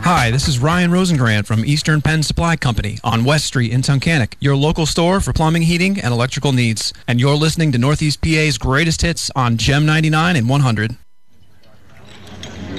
Hi, this is Ryan Rosengrant from Eastern Penn Supply Company on West Street in Tunkhannock, your local store for plumbing, heating, and electrical needs. And you're listening to Northeast PA's greatest hits on Gem 99 and 100.